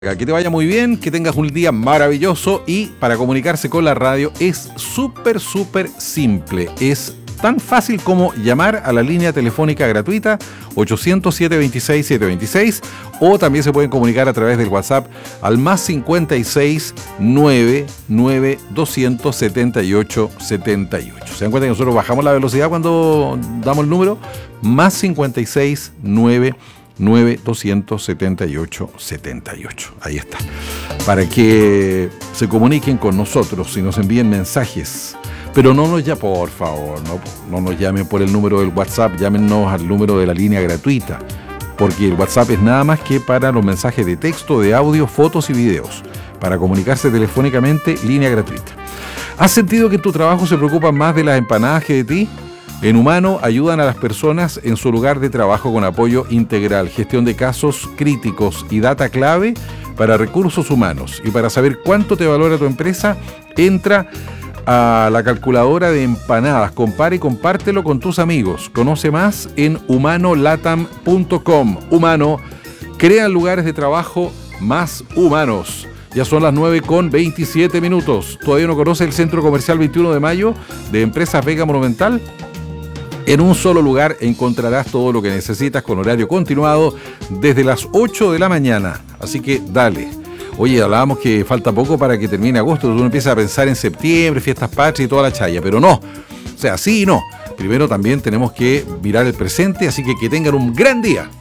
Que te vaya muy bien, que tengas un día maravilloso y para comunicarse con la radio es súper simple. Es tan fácil como llamar a la línea telefónica gratuita 800-726-726 o también se pueden comunicar a través del WhatsApp al más 56 99 278 78. ¿Se dan cuenta que nosotros bajamos la velocidad cuando damos el número? Más 56 278 78. Ahí está. Para que se comuniquen con nosotros y nos envíen mensajes. Pero no nos llamen, por favor, no nos llamen por el número del WhatsApp, llámenos al número de la línea gratuita. Porque el WhatsApp es nada más que para los mensajes de texto, de audio, fotos y videos. Para comunicarse telefónicamente, línea gratuita. ¿Has sentido que en tu trabajo se preocupan más de las empanadas que de ti? En Humano ayudan a las personas en su lugar de trabajo con apoyo integral, gestión de casos críticos y data clave para recursos humanos. Y para saber cuánto te valora tu empresa, entra a la calculadora de empanadas, compara y compártelo con tus amigos. Conoce más en humanolatam.com. Humano, crea lugares de trabajo más humanos. Ya son las 9:27. ¿Todavía no conoce el Centro Comercial 21 de Mayo de Empresas Vega Monumental? En un solo lugar encontrarás todo lo que necesitas con horario continuado desde las 8 de la mañana. Así que dale. Oye, hablábamos que falta poco para que termine agosto. Uno empieza a pensar en septiembre, fiestas patrias y toda la chaya, pero no. O sea, sí y no. Primero también tenemos que mirar el presente, así que tengan un gran día.